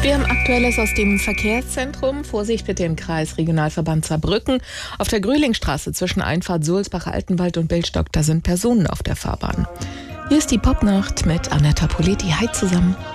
Wir haben Aktuelles aus dem Verkehrszentrum. Vorsicht bitte im Kreis Regionalverband Saarbrücken. Auf der Grühlingstraße zwischen Einfahrt Sulzbach, Altenwald und Billstock, da sind Personen auf der Fahrbahn. Hier ist die Popnacht mit Annetta Politi. Hi zusammen.